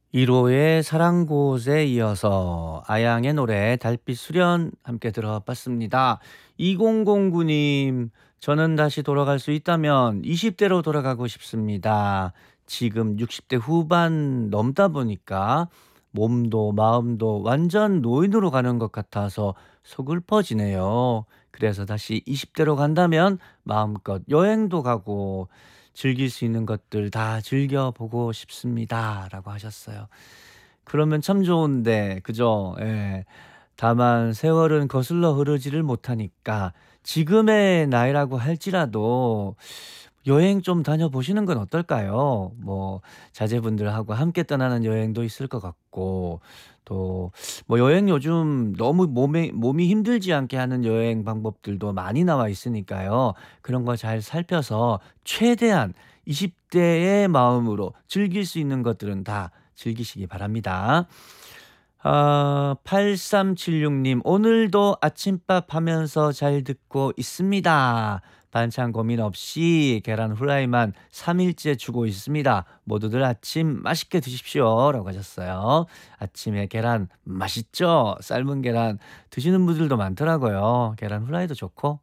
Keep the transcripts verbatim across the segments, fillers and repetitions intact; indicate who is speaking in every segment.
Speaker 1: 일 호의 사랑곳에 이어서 아양의 노래 달빛 수련 함께 들어봤습니다. 이공공구 님, 저는 다시 돌아갈 수 있다면 이십 대로 돌아가고 싶습니다. 지금 육십 대 후반 넘다 보니까 몸도 마음도 완전 노인으로 가는 것 같아서 서글퍼지네요. 그래서 다시 이십 대로 간다면 마음껏 여행도 가고 즐길 수 있는 것들 다 즐겨보고 싶습니다. 라고 하셨어요. 그러면 참 좋은데, 그죠? 예. 다만 세월은 거슬러 흐르지를 못하니까 지금의 나이라고 할지라도 여행 좀 다녀보시는 건 어떨까요? 뭐 자제분들하고 함께 떠나는 여행도 있을 것 같고 또 뭐 여행 요즘 너무 몸에 몸이 힘들지 않게 하는 여행 방법들도 많이 나와 있으니까요. 그런 거 잘 살펴서 최대한 이십 대의 마음으로 즐길 수 있는 것들은 다 즐기시기 바랍니다. 아 팔삼칠육 님, 오늘도 아침밥 하면서 잘 듣고 있습니다. 반찬 고민 없이 계란 후라이만 삼 일째 주고 있습니다. 모두들 아침 맛있게 드십시오. 라고 하셨어요. 아침에 계란 맛있죠? 삶은 계란 드시는 분들도 많더라고요. 계란 후라이도 좋고.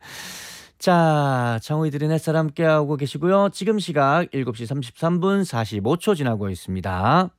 Speaker 1: 자, 정의들의 햇살 함께하고 계시고요. 지금 시각 일곱 시 삼십삼 분 사십오 초 지나고 있습니다.